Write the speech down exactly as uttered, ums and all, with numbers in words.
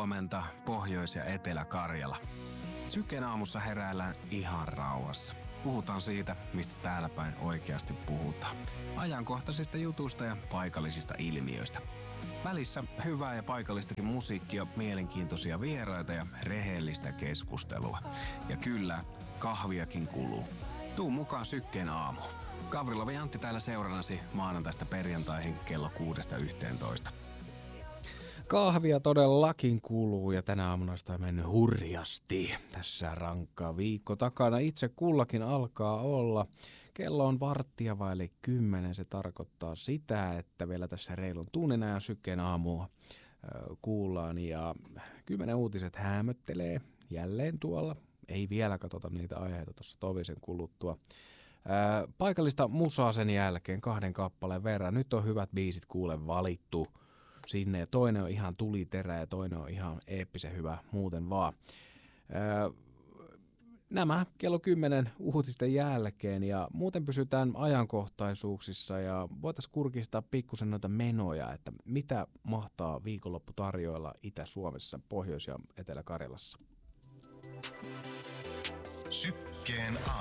huomenta Pohjois- ja Etelä-Karjala. Syken aamussa heräillään ihan rauhassa. Puhutaan siitä, mistä täällä päin oikeasti puhutaan. Ajankohtaisista jutuista ja paikallisista ilmiöistä. Välissä hyvää ja paikallistakin musiikkia, mielenkiintoisia vieraita ja rehellistä keskustelua. Ja kyllä, kahviakin kuluu. Tuu mukaan Sykkeen aamuun. Gavrila ja Antti täällä seurannasi maanantaista perjantaihin kello kuudesta yhteentoista. Kahvia todellakin kuluu ja tänä aamuna sitä on mennyt hurjasti. Tässä rankkaa viikko takana itse kullakin alkaa olla. Kello on varttia vaille kymmenen. Se tarkoittaa sitä, että vielä tässä reilun tunnin ajan Sykkeen aamua kuullaan. Ja kymmenen uutiset hämöttelee jälleen tuolla. Ei vielä katsota niitä aiheita tuossa tovisen kuluttua. Ää, paikallista musaa sen jälkeen kahden kappaleen verran. Nyt on hyvät biisit kuule valittu sinne. Ja toinen on ihan tuliterä ja toinen on ihan eeppisen hyvä muuten vaan. Ää, nämä kello kymmenen uutisten jälkeen ja muuten pysytään ajankohtaisuuksissa ja voitaisiin kurkistaa pikkusen noita menoja, että mitä mahtaa viikonloppu tarjoilla Itä-Suomessa, Pohjois- ja Etelä-Karjalassa. Sykkeen